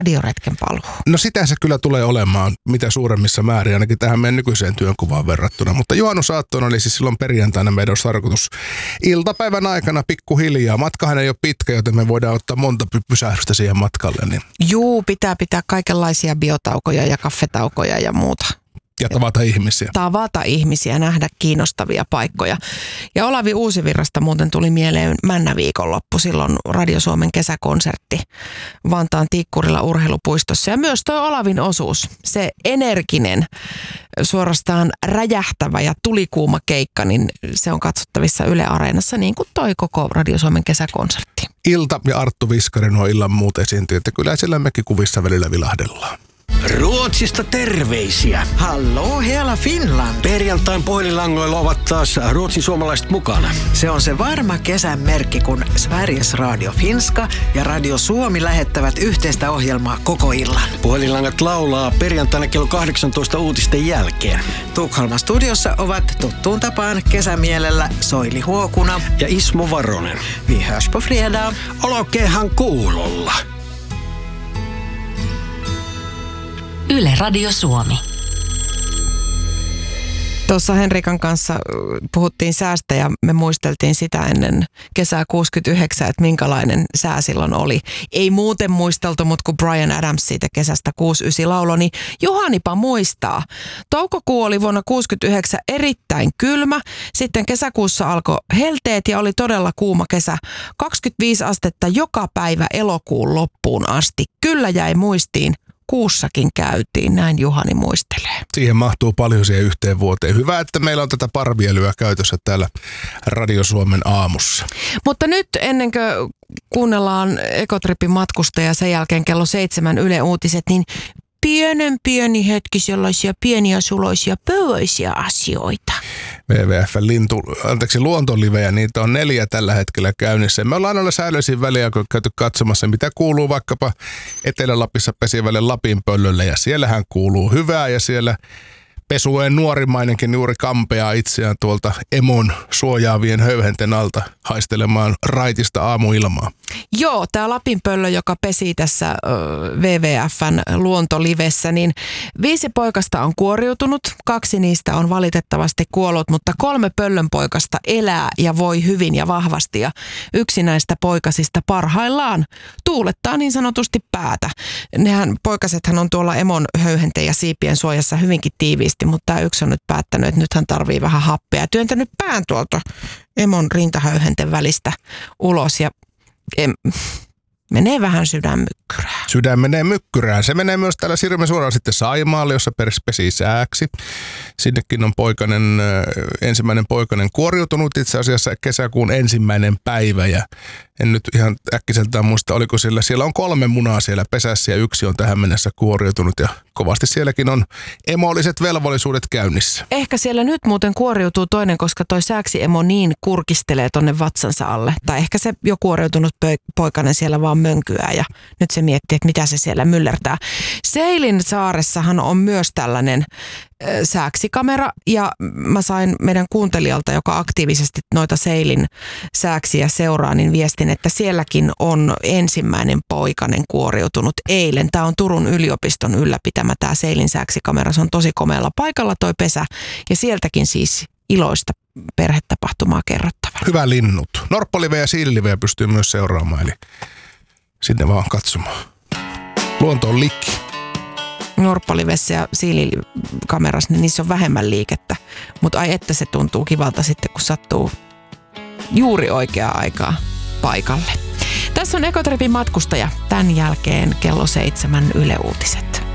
radioretken paluu? No sitä se kyllä tulee olemaan mitä suuremmissa määrin, ainakin tähän meidän nykyiseen työnkuvaan verrattuna. Mutta juhannusaattoon oli siis silloin perjantaina meidän tarkoitus iltapäivän aikana pikkuhiljaa. Matkahan ei ole pitkä, joten me voidaan ottaa monta pysähdystä siihen matkalle. Niin. Juu, pitää kaikenlaisia biotaukoja ja kaffetaukoja ja muuta. Ja tavata ihmisiä. Tavata ihmisiä, nähdä kiinnostavia paikkoja. Ja Olavi Uusivirrasta muuten tuli mieleen Männä-viikonloppu, silloin Radio Suomen kesäkonsertti Vantaan Tikkurilla urheilupuistossa. Ja myös toi Olavin osuus, se energinen, suorastaan räjähtävä ja tulikuuma keikka, niin se on katsottavissa Yle Areenassa niin kuin toi koko Radio Suomen kesäkonsertti. Ilta ja Arttu Viskarin on illan muut esiintyy, että kyllä siellä mekin kuvissa välillä vilahdellaan. Ruotsista terveisiä. Hallå hela Finland. Perjantain puhelinlangoilla ovat taas ruotsin suomalaiset mukana. Se on se varma kesän merkki, kun Sveriges Radio Finska ja Radio Suomi lähettävät yhteistä ohjelmaa koko illan. Puhelinlangat laulaa perjantaina kello 18 uutisten jälkeen. Tukholman studiossa ovat tuttuun tapaan kesämielellä Soili Huokuna ja Ismo Varonen. Vi hörs på fredag. Olkeehan kuulolla. Yle Radio Suomi. Tuossa Henrikan kanssa puhuttiin säästä ja me muisteltiin sitä ennen kesää 69, että minkälainen sää silloin oli. Ei muuten muisteltu, mutta kun Bryan Adams siitä kesästä 69 lauloi, niin Juhanipa muistaa. Toukokuu oli vuonna 69 erittäin kylmä. Sitten kesäkuussa alkoi helteet ja oli todella kuuma kesä. 25 astetta joka päivä elokuun loppuun asti. Kyllä jäi muistiin. Kuussakin käytiin, näin Juhani muistelee. Siihen mahtuu paljon siihen yhteen vuoteen. Hyvä, että meillä on tätä parvielyä käytössä täällä Radio Suomen aamussa. Mutta nyt ennen kuin kuunnellaan Ekotripin matkustaja ja sen jälkeen kello 7 Yle Uutiset, niin pieni hetki sellaisia pieniä suloisia pöydäisiä asioita. WWF:n luontolivejä, niitä on 4 tällä hetkellä käynnissä. Me ollaan aina säännöllisin väliä, kun käyty katsomassa, mitä kuuluu vaikkapa Etelä-Lapissa pesivälle Lapinpöllölle. Ja siellähän kuuluu hyvää ja siellä pesueen nuorimmainenkin juuri kampeaa itseään tuolta emon suojaavien höyhenten alta haistelemaan raitista aamuilmaa. Joo, tämä Lapinpöllö, joka pesi tässä WWF:n luontolivessä, niin 5 poikasta on kuoriutunut. 2 niistä on valitettavasti kuollut, mutta 3 pöllönpoikasta elää ja voi hyvin ja vahvasti. Ja yksi näistä poikasista parhaillaan tuulettaa niin sanotusti päätä. Poikasethan on tuolla emon höyhenten ja siipien suojassa hyvinkin tiiviisti, mutta tämä yksi on nyt päättänyt, että nyt hän tarvii vähän happea. Työntänyt pään tuolta emon rintahöyhenten välistä ulos ja menee vähän sydänmykkyrään. Sydän menee mykkyrään. Se menee myös täällä Sirmen suoraan sitten Saimaalle, jossa pesii sääksi. Sinnekin on ensimmäinen poikanen kuoriutunut itse asiassa kesäkuun 1. päivä. Ja en nyt ihan äkkiseltään muista, oliko siellä on 3 munaa siellä pesässä ja 1 on tähän mennessä kuoriutunut. Ja kovasti sielläkin on emolliset velvollisuudet käynnissä. Ehkä siellä nyt muuten kuoriutuu toinen, koska toi sääksi-emo niin kurkistelee tonne vatsansa alle. Tai ehkä se jo kuoriutunut poikainen siellä vaan mönkyää ja nyt se miettii, että mitä se siellä myllertää. Seilin saaressahan on myös tällainen sääksikamera ja mä sain meidän kuuntelijalta, joka aktiivisesti noita Seilin sääksiä seuraa, niin viestin, että sielläkin on ensimmäinen poikanen kuoriutunut eilen. Tämä on Turun yliopiston ylläpitämä tämä Seilin sääksikamera. Se on tosi komealla paikalla toi pesä ja sieltäkin siis iloista perhetapahtumaa kerrottavaa. Hyvä linnut. Norppaliveä ja siililiveä pystyy myös seuraamaan, eli sinne vaan katsomaan. Luonto on likki. Norppalivessä ja siilikamerassa, niin niissä on vähemmän liikettä. Mutta ai että se tuntuu kivalta sitten, kun sattuu juuri oikeaa aikaa paikalle. Tässä on Ekotripin matkustaja. Tämän jälkeen kello 7 Yle Uutiset.